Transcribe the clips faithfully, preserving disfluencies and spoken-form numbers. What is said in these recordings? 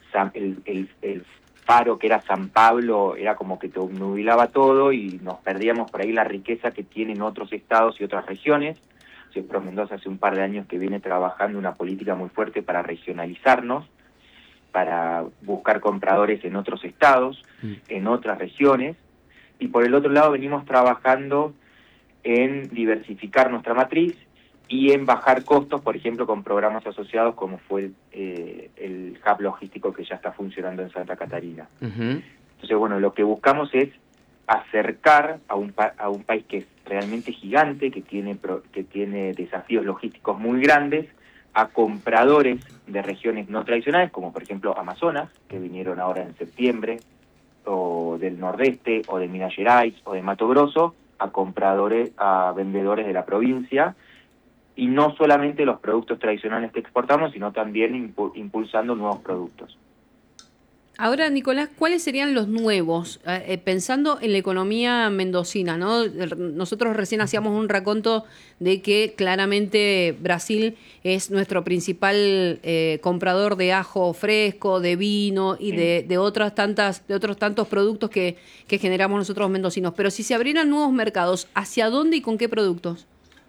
San, el, el, el faro que era San Pablo era como que te obnubilaba todo y nos perdíamos por ahí la riqueza que tienen otros estados y otras regiones. Pro Mendoza hace un par de años que viene trabajando una política muy fuerte para regionalizarnos, para buscar compradores en otros estados, mm. en otras regiones, y por el otro lado venimos trabajando en diversificar nuestra matriz y en bajar costos, por ejemplo, con programas asociados como fue el, eh, el hub logístico que ya está funcionando en Santa Catarina. Uh-huh. Entonces, bueno, lo que buscamos es acercar a un, pa- a un país que es realmente gigante, que tiene, pro- que tiene desafíos logísticos muy grandes, a compradores de regiones no tradicionales, como por ejemplo Amazonas, que vinieron ahora en septiembre, o del Nordeste, o de Minas Gerais, o de Mato Grosso, a compradores, a vendedores de la provincia, y no solamente los productos tradicionales que exportamos, sino también impu- impulsando nuevos productos. Ahora, Nicolás, ¿cuáles serían los nuevos? Eh, pensando en la economía mendocina, ¿no? Nosotros recién hacíamos un raconto de que claramente Brasil es nuestro principal eh, comprador de ajo fresco, de vino y sí. de, de otras tantas, de otros tantos productos que, que generamos nosotros los mendocinos. Pero si se abrieran nuevos mercados, ¿hacia dónde y con qué productos?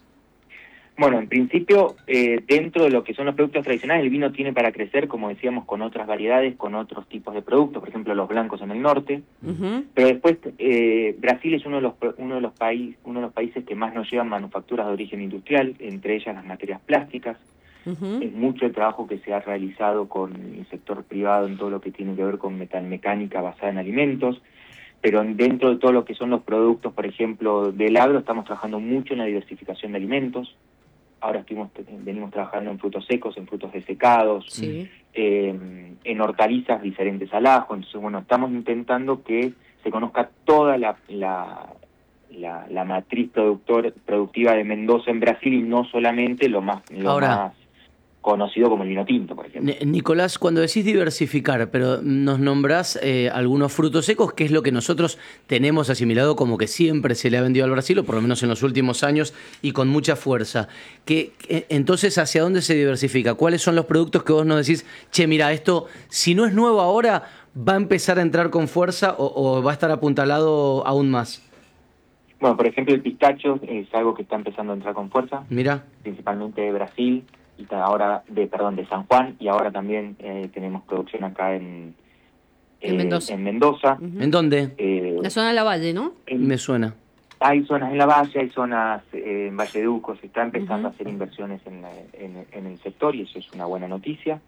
Bueno, en principio, eh, dentro de lo que son los productos tradicionales, el vino tiene para crecer, como decíamos, con otras variedades, con otros tipos de productos, por ejemplo, los blancos en el norte. Uh-huh. Pero después, eh, Brasil es uno de los uno de los países uno de los países que más nos llevan manufacturas de origen industrial, entre ellas las materias plásticas. Uh-huh. Es mucho el trabajo que se ha realizado con el sector privado en todo lo que tiene que ver con metalmecánica basada en alimentos. Pero dentro de todo lo que son los productos, por ejemplo, del agro, estamos trabajando mucho en la diversificación de alimentos. Ahora estuvimos, venimos trabajando en frutos secos, en frutos desecados, sí. eh, en hortalizas diferentes al ajo. Entonces, bueno, estamos intentando que se conozca toda la, la, la, la matriz productor, productiva de Mendoza en Brasil y no solamente lo más, lo Ahora, más conocido como el vino tinto, por ejemplo. Nicolás, cuando decís diversificar, pero nos nombrás eh, algunos frutos secos, que es lo que nosotros tenemos asimilado como que siempre se le ha vendido al Brasil, o por lo menos en los últimos años, y con mucha fuerza. Que, que, entonces, ¿hacia dónde se diversifica? ¿Cuáles son los productos que vos nos decís, che, mira, esto, si no es nuevo ahora, va a empezar a entrar con fuerza o, o va a estar apuntalado aún más? Bueno, por ejemplo, el pistacho es algo que está empezando a entrar con fuerza. Mira. Principalmente de Brasil. Y ahora de perdón de San Juan, y ahora también eh, tenemos producción acá en, eh, en Mendoza. En, Mendoza. Uh-huh. ¿En dónde? Eh, la zona de la Valle, ¿no? En, Me suena. Hay zonas en la Valle, hay zonas eh, en Valleduco, se está empezando uh-huh. a hacer inversiones en, en, en el sector y eso es una buena noticia.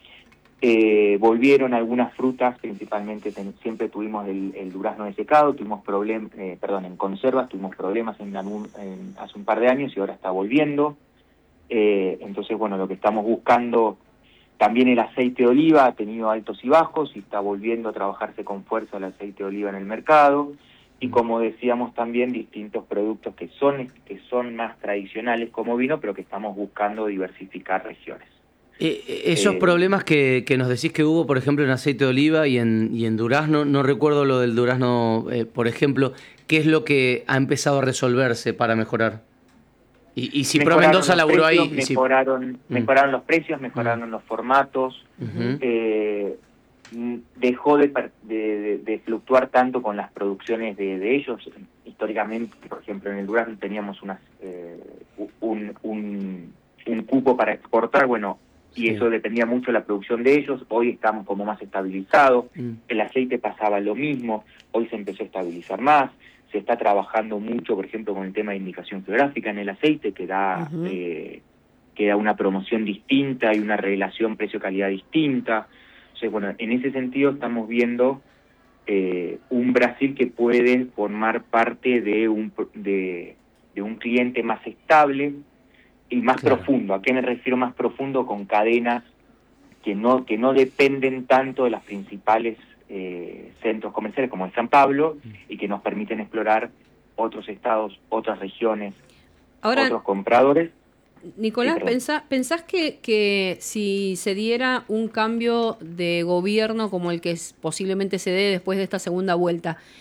Eh, volvieron algunas frutas, principalmente ten, siempre tuvimos el, el durazno desecado, tuvimos problemas, eh, perdón, en conservas, tuvimos problemas en, algún, en hace un par de años y ahora está volviendo. Eh, entonces, bueno, lo que estamos buscando, también el aceite de oliva ha tenido altos y bajos y está volviendo a trabajarse con fuerza el aceite de oliva en el mercado y como decíamos también distintos productos que son, que son más tradicionales como vino, pero que estamos buscando diversificar regiones. Eh, esos eh, problemas que, que nos decís que hubo, por ejemplo, en aceite de oliva y en, y en durazno, no recuerdo lo del durazno, eh, por ejemplo, ¿qué es lo que ha empezado a resolverse para mejorar? Y, y si Pro Mendoza laburó precios, ahí... Mejoraron, si... mejoraron mm. los precios, mejoraron mm. los formatos, uh-huh. eh, dejó de, de, de, de fluctuar tanto con las producciones de, de ellos. Históricamente, por ejemplo, en el durazno teníamos unas, eh, un, un, un cupo para exportar, bueno, y sí. eso dependía mucho de la producción de ellos. Hoy estamos como más estabilizados, mm. el aceite pasaba lo mismo, hoy se empezó a estabilizar más. Se está trabajando mucho, por ejemplo, con el tema de indicación geográfica en el aceite, que da, uh-huh. eh, que da una promoción distinta y una relación precio-calidad distinta. Entonces, bueno, en ese sentido estamos viendo eh, un Brasil que puede formar parte de un, de, de un cliente más estable y más claro. profundo. ¿A qué me refiero más profundo? Con cadenas que no, que no dependen tanto de las principales Eh, centros comerciales como el San Pablo y que nos permiten explorar otros estados, otras regiones, Ahora, otros compradores. Nicolás, sí, ¿pensás, pensás que, que si se diera un cambio de gobierno como el que posiblemente se dé después de esta segunda vuelta,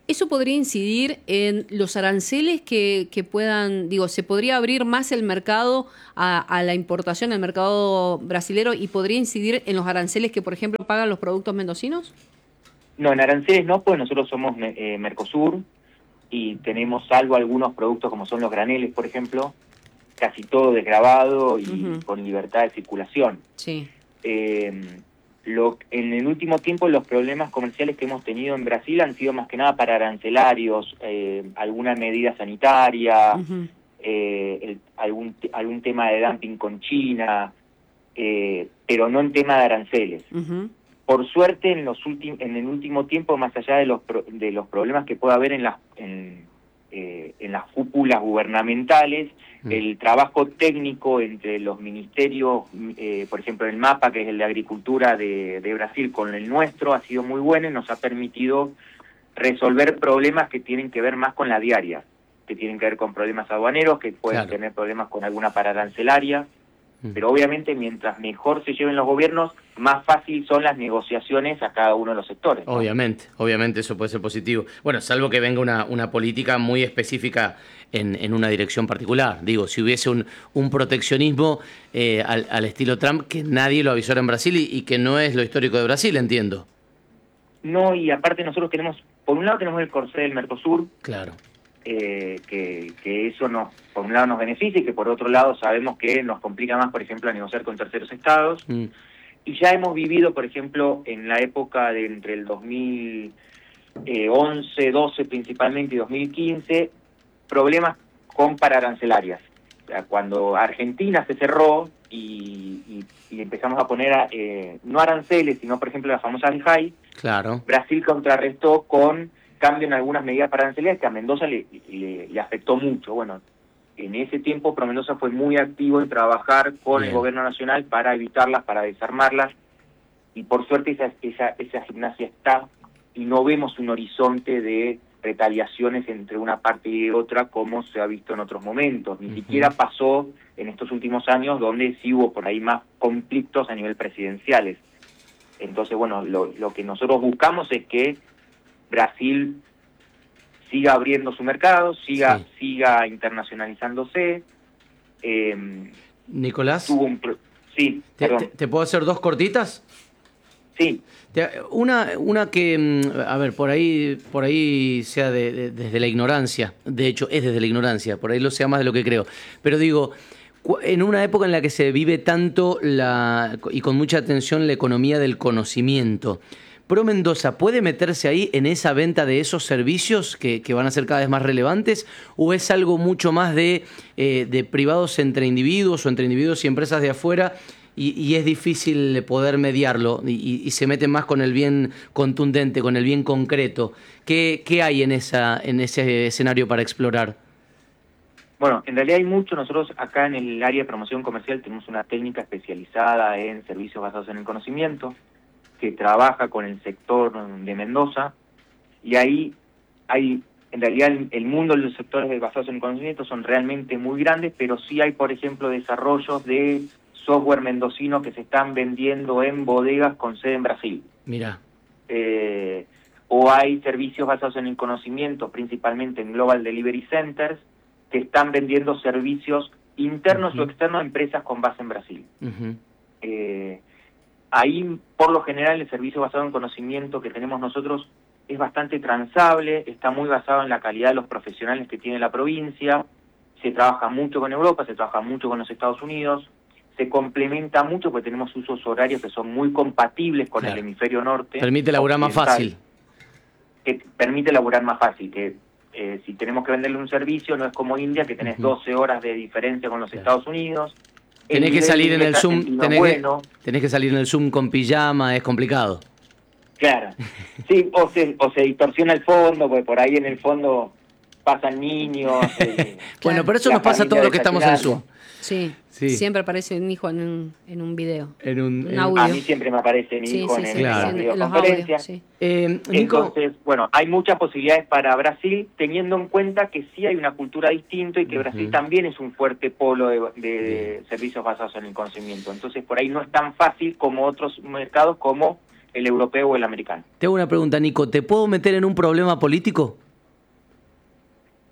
¿Eso podría incidir en los aranceles que, que puedan, digo, se podría abrir más el mercado a, a la importación, el mercado brasilero, y podría incidir en los aranceles que, por ejemplo, pagan los productos mendocinos? No, en aranceles no, pues nosotros somos eh, Mercosur y tenemos, salvo algunos productos como son los graneles, por ejemplo, casi todo desgravado y uh-huh. con libertad de circulación. Sí. Eh, Lo, en el último tiempo los problemas comerciales que hemos tenido en Brasil han sido más que nada para arancelarios, eh, alguna medida sanitaria, uh-huh. eh, el, algún, algún tema de dumping con China, eh, pero no en tema de aranceles. Uh-huh. Por suerte, en los últimos, en el último tiempo, más allá de los pro, de los problemas que pueda haber en las en, eh, en las cúpulas gubernamentales, mm. el trabajo técnico entre los ministerios, eh, por ejemplo, el MAPA, que es el de Agricultura de, de Brasil, con el nuestro, ha sido muy bueno y nos ha permitido resolver problemas que tienen que ver más con la diaria, que tienen que ver con problemas aduaneros, que pueden claro. tener problemas con alguna pararancelaria. Pero obviamente mientras mejor se lleven los gobiernos, más fácil son las negociaciones a cada uno de los sectores, ¿no? Obviamente, obviamente eso puede ser positivo. Bueno, salvo que venga una, una política muy específica en, en una dirección particular. Digo, si hubiese un, un proteccionismo eh, al, al estilo Trump, que nadie lo avisó en Brasil y, y que no es lo histórico de Brasil, entiendo. No, y aparte nosotros tenemos, por un lado tenemos el corsé del Mercosur. Claro. Eh, que, que eso nos, por un lado nos beneficia y que por otro lado sabemos que nos complica más, por ejemplo, a negociar con terceros estados. Mm. Y ya hemos vivido, por ejemplo, en la época de entre el dos mil once, doce principalmente y dos mil quince, problemas con pararancelarias. O sea, cuando Argentina se cerró y, y, y empezamos a poner, a, eh, no aranceles, sino, por ejemplo, la famosa I J A I, claro. Brasil contrarrestó con cambio en algunas medidas pararancelarias que a Mendoza le, le, le afectó mucho. Bueno, en ese tiempo Pro Mendoza fue muy activo en trabajar con Bien. el gobierno nacional para evitarlas, para desarmarlas, y por suerte esa, esa, esa gimnasia está, y no vemos un horizonte de retaliaciones entre una parte y otra como se ha visto en otros momentos. Ni uh-huh. siquiera pasó en estos últimos años, donde sí hubo por ahí más conflictos a nivel presidenciales. Entonces, bueno, lo, lo que nosotros buscamos es que Brasil siga abriendo su mercado, siga sí. siga internacionalizándose. Eh, Nicolás, tuvo un pro... sí, ¿Te, te, ¿te puedo hacer dos cortitas? Sí. Una, una que, a ver, por ahí, por ahí sea de, de, desde la ignorancia. De hecho, es desde la ignorancia. Por ahí lo sea más de lo que creo. Pero digo, en una época en la que se vive tanto la y con mucha atención la economía del conocimiento, ¿Pro Mendoza puede meterse ahí en esa venta de esos servicios que, que van a ser cada vez más relevantes? ¿O es algo mucho más de, eh, de privados entre individuos o entre individuos y empresas de afuera y, y es difícil poder mediarlo y, y se mete más con el bien contundente, con el bien concreto? ¿Qué, qué hay en, esa, en ese escenario para explorar? Bueno, en realidad hay mucho. Nosotros acá en el área de promoción comercial tenemos una técnica especializada en servicios basados en el conocimiento, que trabaja con el sector de Mendoza, y ahí hay, en realidad el, el mundo de los sectores basados en el conocimiento son realmente muy grandes, pero sí hay, por ejemplo, desarrollos de software mendocino que se están vendiendo en bodegas con sede en Brasil. Mira. Eh, o hay servicios basados en el conocimiento, principalmente en Global Delivery Centers, que están vendiendo servicios internos uh-huh. o externos a empresas con base en Brasil. Uh-huh. Eh, Ahí, por lo general, el servicio basado en conocimiento que tenemos nosotros es bastante transable, está muy basado en la calidad de los profesionales que tiene la provincia, se trabaja mucho con Europa, se trabaja mucho con los Estados Unidos, se complementa mucho porque tenemos usos horarios que son muy compatibles con claro. el hemisferio norte. Permite laburar más fácil. Que permite laburar más fácil, que eh, si tenemos que venderle un servicio no es como India, que tenés uh-huh. doce horas de diferencia con los claro. Estados Unidos. Tenés que salir en el Zoom, tenés, bueno. que, tenés que salir en el Zoom con pijama, es complicado. Claro, sí, o se, o se distorsiona el fondo, porque por ahí en el fondo pasan niños. Eh, bueno, pero eso nos pasa a todos los que estamos en Zoom. Sí, sí, siempre aparece un hijo en un, en un video, en un, un audio. A mí siempre me aparece mi sí, hijo sí, en, sí, en claro. la videoconferencia. Sí. Eh, Nico. Entonces, bueno, hay muchas posibilidades para Brasil, teniendo en cuenta que sí hay una cultura distinta y que uh-huh. Brasil también es un fuerte polo de, de servicios basados en el conocimiento. Entonces, por ahí no es tan fácil como otros mercados como el europeo o el americano. Te hago una pregunta, Nico. ¿Te puedo meter en un problema político?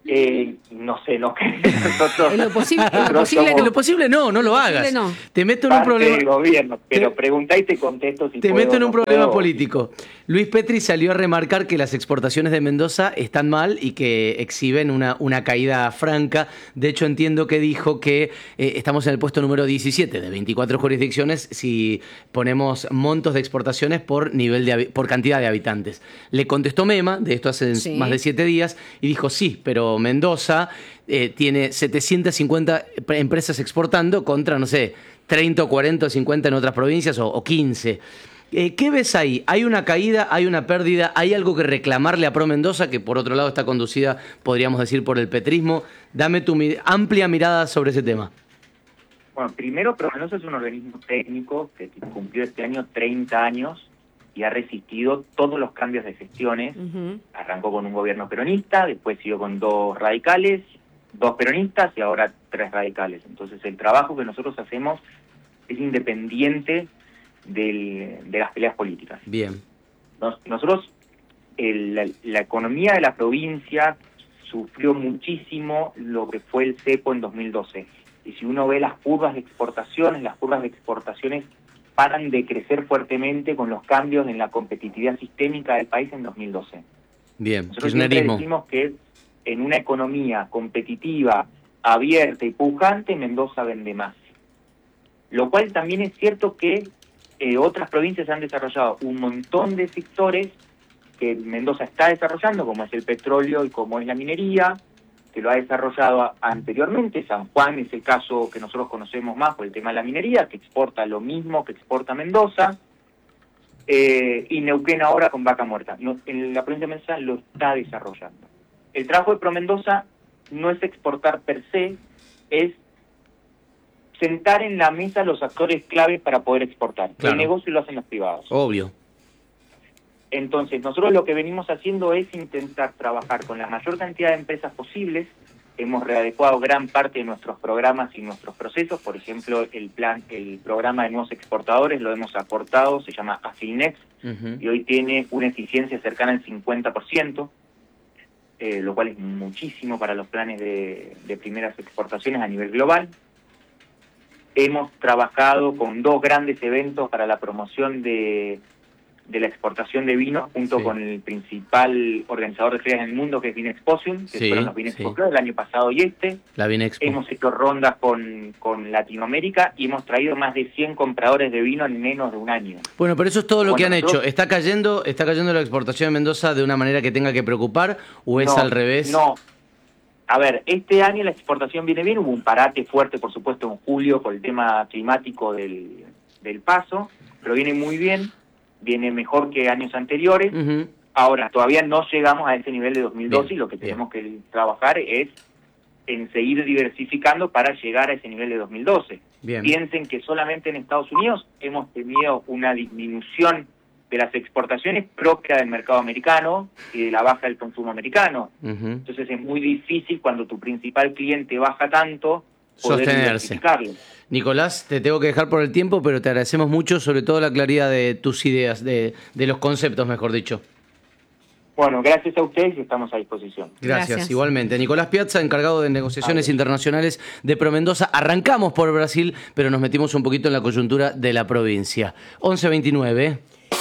Eh, no sé, no nosotros, En lo posible, en lo nosotros posible somos En lo posible no, no lo posible hagas. no. Te meto en un parte problema. del gobierno, pero Te- preguntá y te contesto si Te puedo, meto en un no problema puedo. político. Luis Petri salió a remarcar que las exportaciones de Mendoza están mal y que exhiben una, una caída franca. De hecho, entiendo que dijo que eh, estamos en el puesto número diecisiete de veinticuatro jurisdicciones si ponemos montos de exportaciones por nivel de habi- por cantidad de habitantes. Le contestó Mema, de esto hace Sí. más de siete días, y dijo sí, pero Mendoza eh, tiene setecientas cincuenta empresas exportando contra, no sé, treinta o cuarenta o cincuenta en otras provincias o, o quince. Eh, ¿Qué ves ahí? ¿Hay una caída? ¿Hay una pérdida? ¿Hay algo que reclamarle a Pro Mendoza, que por otro lado está conducida, podríamos decir, por el petrismo? Dame tu mi- amplia mirada sobre ese tema. Bueno, primero, Pro Mendoza es un organismo técnico que cumplió este año treinta años y ha resistido todos los cambios de gestiones. Ujú. Arrancó con un gobierno peronista, después siguió con dos radicales, dos peronistas y ahora tres radicales. Entonces el trabajo que nosotros hacemos es independiente del, de las peleas políticas. Bien. Nos- nosotros, el- la, la economía de la provincia sufrió muchísimo lo que fue el cepo en dos mil doce. Y si uno ve las curvas de exportaciones, las curvas de exportaciones paran de crecer fuertemente con los cambios en la competitividad sistémica del país en dos mil doce. Bien. Nosotros siempre Kirchnerismo. decimos que en una economía competitiva, abierta y pujante, Mendoza vende más. Lo cual también es cierto que eh, otras provincias han desarrollado un montón de sectores que Mendoza está desarrollando, como es el petróleo y como es la minería, que lo ha desarrollado a- anteriormente. San Juan es el caso que nosotros conocemos más por el tema de la minería, que exporta lo mismo que exporta Mendoza. Eh, y Neuquén ahora con Vaca Muerta. No, en la provincia de Mendoza lo está desarrollando. El trabajo de Pro Mendoza no es exportar per se, es sentar en la mesa los actores claves para poder exportar. Claro. El negocio lo hacen los privados. Obvio. Entonces, nosotros lo que venimos haciendo es intentar trabajar con la mayor cantidad de empresas posibles. Hemos readecuado gran parte de nuestros programas y nuestros procesos. Por ejemplo, el plan, el programa de nuevos exportadores lo hemos acortado, se llama Afilnex, Ujú. y hoy tiene una eficiencia cercana al cincuenta por ciento, eh, lo cual es muchísimo para los planes de, de primeras exportaciones a nivel global. Hemos trabajado con dos grandes eventos para la promoción de, de la exportación de vino, junto Sí. con el principal organizador de ferias en el mundo, que es Vinexposium, que Sí, fueron los Vinexpo sí. Club el año pasado y este. La Vinexpo. Hemos hecho rondas con, con Latinoamérica y hemos traído más de cien compradores de vino en menos de un año. Bueno, pero eso es todo lo Bueno, que han nosotros- hecho. ¿Está cayendo, está cayendo la exportación de Mendoza de una manera que tenga que preocupar o es No, al revés? No. A ver, este año la exportación viene bien, hubo un parate fuerte, por supuesto, en julio por el tema climático del, del paso, pero viene muy bien, viene mejor que años anteriores. Ujú. Ahora, todavía no llegamos a ese nivel de dos mil doce Bien, y lo que bien. tenemos que trabajar es en seguir diversificando para llegar a ese nivel de dos mil doce. Bien. Piensen que solamente en Estados Unidos hemos tenido una disminución de las exportaciones propia del mercado americano y de la baja del consumo americano. Ujú. Entonces es muy difícil cuando tu principal cliente baja tanto poder Sostenerse. diversificarlo. Nicolás, te tengo que dejar por el tiempo, pero te agradecemos mucho, sobre todo la claridad de tus ideas, de, de los conceptos, mejor dicho. Bueno, gracias a ustedes y estamos a disposición. Gracias, Gracias. igualmente. Nicolás Piazza, encargado de negociaciones Adiós. internacionales de Pro Mendoza. Arrancamos por Brasil, pero nos metimos un poquito en la coyuntura de la provincia. once veintinueve.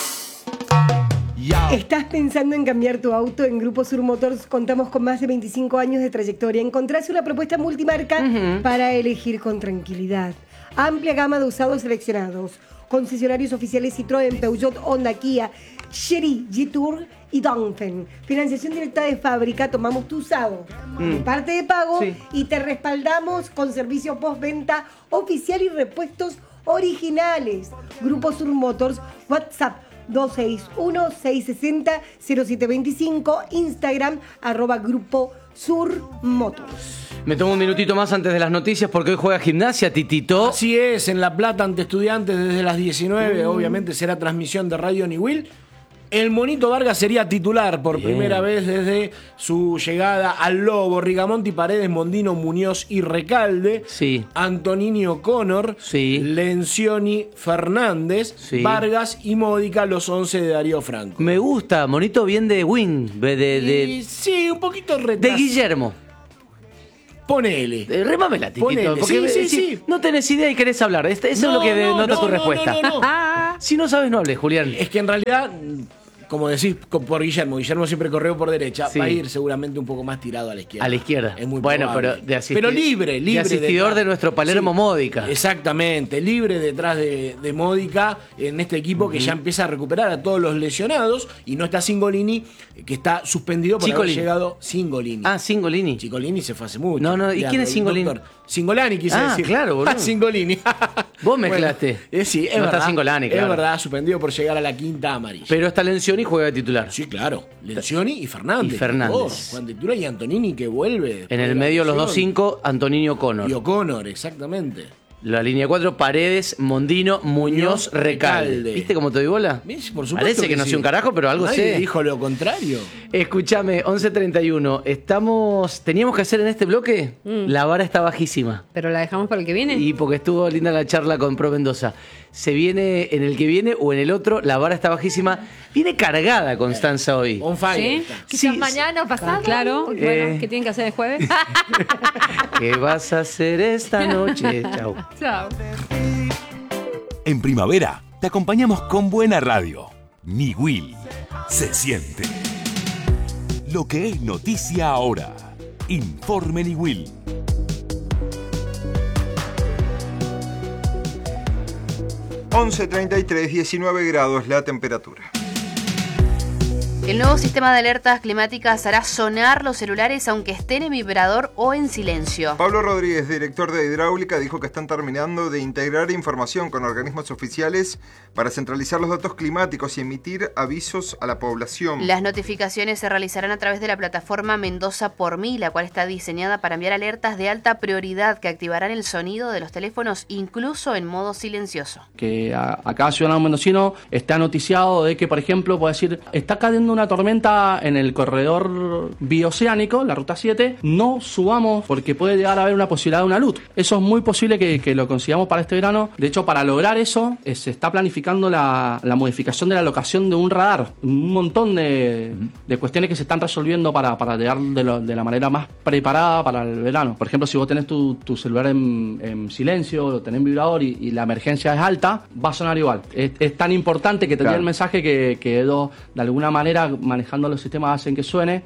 ¿Estás pensando en cambiar tu auto? En Grupo Sur Motors contamos con más de veinticinco años de trayectoria. Encontrás una propuesta multimarca Ujú. para elegir con tranquilidad. Amplia gama de usados seleccionados. Concesionarios oficiales Citroën, Peugeot, Honda, Kia, Chery, Jetour y Dongfeng. Financiación directa de fábrica. Tomamos tu usado de parte de pago Sí. y te respaldamos con servicio postventa oficial y repuestos originales. Grupo Sur Motors, WhatsApp dos seis uno, seis seis cero, cero siete dos cinco, Instagram, arroba Grupo Sur Motors. Me tomo un minutito más antes de las noticias porque hoy juega Gimnasia, Titito. Así es, en La Plata ante Estudiantes desde las diecinueve, obviamente será transmisión de Radio Niwil. El Monito Vargas sería titular por Bien. primera vez desde su llegada al Lobo. Rigamonti, Paredes, Mondino, Muñoz y Recalde. Sí. Antonini O'Connor. Sí. Lencioni, Fernández. Sí. Vargas y Módica, los once de Darío Franco. Me gusta, monito bien de Win, de, de, Y sí, un poquito de retrasado. Guillermo. Ponele. Eh, Remámela, Titito. Ponele. Porque Sí, sí, si sí. no tenés idea y querés hablar. Este- Eso No, es lo que no, denota no, tu no, respuesta. no, no, no. Si no sabes, no hables, Julián. Es que en realidad, como decís con- por Guillermo, Guillermo siempre corrió por derecha, Sí. va a ir seguramente un poco más tirado a la izquierda. A la izquierda. Es muy bueno, probable. pero de asisti- Pero libre, libre. De asistidor detrás. de nuestro Palermo Sí, Módica. Exactamente, libre detrás de, de Módica en este equipo que ya empieza a recuperar a todos los lesionados y no está Singolini, que está suspendido por Chicolini. haber llegado Singolini. Ah, Singolini. Chicolini se fue hace mucho. No, no, ¿y Leandro, quién es el Singolini? doctor. Singolani quise Ah, decir. claro, boludo. Ah, Singolini. Vos mezclaste. Bueno, eh, sí, es No verdad. está Singolani, claro. Es verdad, suspendido por llegar a la quinta amarilla. Pero está Lencioni y juega de titular. Sí, claro. Lencioni y Fernández. Y Fernández. Dos. Juan de Tura y Antonini que vuelve. En después el de la medio los lesión. dos cinco, Antonini O'Connor. Y O'Connor, exactamente. La línea cuatro, Paredes, Mondino, Muñoz, Muñoz, Recalde. Recalde. ¿Viste cómo te doy bola? ¿Ves? Por supuesto Parece que, que no sí. sé un carajo, pero algo Nadie sé. dijo lo contrario. Escúchame, once treinta y uno. Estamos. Teníamos que hacer en este bloque. Mm. La vara está bajísima. ¿Pero la dejamos para el que viene? Y porque estuvo linda la charla con Pro Mendoza. Se viene en el que viene o en el otro, la vara está bajísima. Viene cargada Constanza hoy. On fire. ¿Sí? está. Quizás Sí, mañana o pasado. Ah, claro. Eh. Bueno, ¿qué tienen que hacer el jueves? ¿Qué vas a hacer esta noche? Chau. Chao. En primavera, te acompañamos con buena radio. Ni Will. Se siente. Lo que es noticia ahora. Informe Ni Will. once treinta y tres, diecinueve grados la temperatura. El nuevo sistema de alertas climáticas hará sonar los celulares aunque estén en vibrador o en silencio. Pablo Rodríguez, director de Hidráulica, dijo que están terminando de integrar información con organismos oficiales para centralizar los datos climáticos y emitir avisos a la población. Las notificaciones se realizarán a través de la plataforma Mendoza por mí, la cual está diseñada para enviar alertas de alta prioridad que activarán el sonido de los teléfonos incluso en modo silencioso. Que a, a cada ciudadano mendocino está noticiado de que, por ejemplo, puede decir, está cayendo una tormenta en el corredor bioceánico, la ruta siete, no subamos porque puede llegar a haber una posibilidad de una luz. Eso es muy posible que, que lo consigamos para este verano. De hecho, para lograr eso, eh, se está planificando la, la modificación de la locación de un radar. Un montón de, de cuestiones que se están resolviendo para, para llegar de, lo, de la manera más preparada para el verano. Por ejemplo, si vos tenés tu, tu celular en, en silencio, lo tenés en vibrador y, y la emergencia es alta, va a sonar igual. Es, es tan importante que te Claro. llegue el mensaje que, que ellos, de alguna manera, manejando los sistemas, hacen que suene.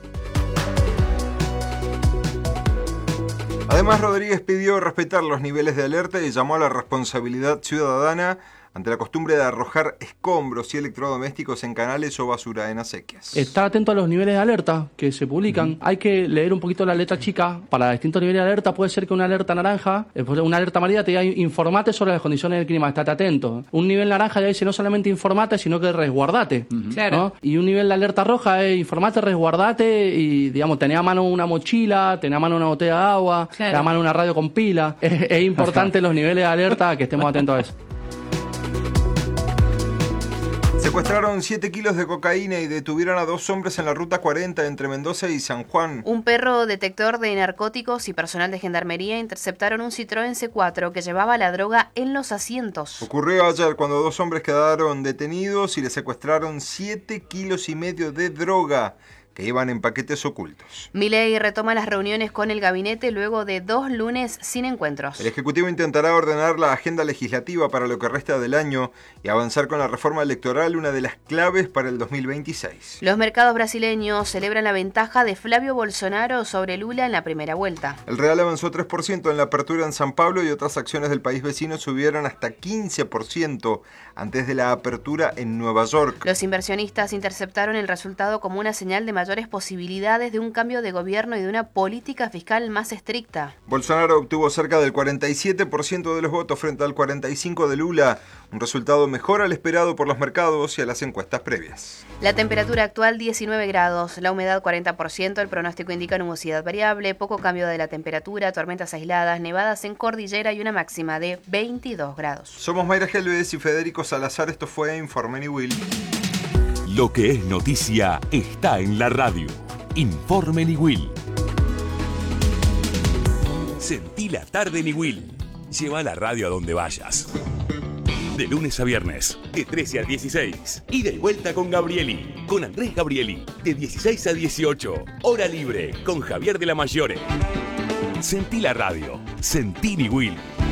Además, Rodríguez pidió respetar los niveles de alerta y llamó a la responsabilidad ciudadana ante la costumbre de arrojar escombros y electrodomésticos en canales o basura en acequias. Estar atento a los niveles de alerta que se publican. Uh-huh. Hay que leer un poquito la letra chica. Para distintos niveles de alerta puede ser que una alerta naranja, una alerta amarilla te diga informate sobre las condiciones del clima, estate atento. Un nivel naranja ya dice no solamente informate, sino que resguardate. Uh-huh. Claro. ¿No? Y un nivel de alerta roja es informate, resguardate y, digamos, tener a mano una mochila, tener a mano una botella de agua, claro. tener a mano una radio con pila. Es, es importante los niveles de alerta que estemos atentos a eso. Secuestraron siete kilos de cocaína y detuvieron a dos hombres en la ruta cuarenta entre Mendoza y San Juan. Un perro detector de narcóticos y personal de gendarmería interceptaron un Citroën C cuatro que llevaba la droga en los asientos. Ocurrió ayer cuando dos hombres quedaron detenidos y les secuestraron siete kilos y medio de droga que iban en paquetes ocultos. Milei retoma las reuniones con el gabinete luego de dos lunes sin encuentros. El Ejecutivo intentará ordenar la agenda legislativa para lo que resta del año y avanzar con la reforma electoral, una de las claves para el dos mil veintiséis. Los mercados brasileños celebran la ventaja de Flavio Bolsonaro sobre Lula en la primera vuelta. El real avanzó tres por ciento en la apertura en San Pablo y otras acciones del país vecino subieron hasta quince por ciento antes de la apertura en Nueva York. Los inversionistas interceptaron el resultado como una señal de mayores posibilidades de un cambio de gobierno y de una política fiscal más estricta. Bolsonaro obtuvo cerca del cuarenta y siete por ciento de los votos frente al cuarenta y cinco por ciento de Lula, un resultado mejor al esperado por los mercados y a las encuestas previas. La temperatura actual diecinueve grados, la humedad cuarenta por ciento, el pronóstico indica nubosidad variable, poco cambio de la temperatura, tormentas aisladas, nevadas en cordillera y una máxima de veintidós grados. Somos Mayra Gelves y Federico Salazar, esto fue Informe Ni Will. Lo que es noticia está en la radio. Informe Ni Will. Sentí la tarde Ni Will. Lleva la radio a donde vayas. De lunes a viernes, de trece a dieciséis. Ida y vuelta con Gabrieli. Con Andrés Gabrieli. De dieciséis a dieciocho. Hora libre con Javier de la Mayore. Sentí la radio. Sentí Niwil.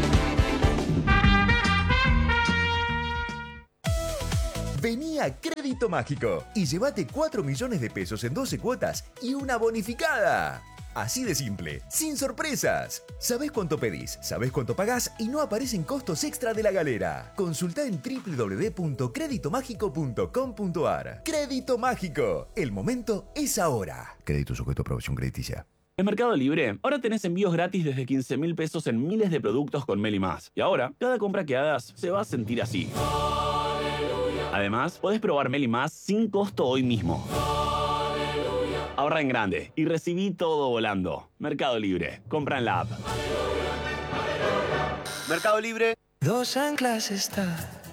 Vení a Crédito Mágico y llévate cuatro millones de pesos en doce cuotas y una bonificada. Así de simple, sin sorpresas. Sabés cuánto pedís, sabés cuánto pagás y no aparecen costos extra de la galera. Consultá en doble u doble u doble u punto crédito mágico punto com punto a r. Crédito Mágico. El momento es ahora. Crédito sujeto a aprobación crediticia. En Mercado Libre, ahora tenés envíos gratis desde quince mil pesos en miles de productos con Meli Más. Y ahora, cada compra que hagas se va a sentir así. Además, podés probar Meli Más sin costo hoy mismo. Ahorra en grande y recibí todo volando. Mercado Libre. Compra en la app. Mercado Libre. Dos anclas está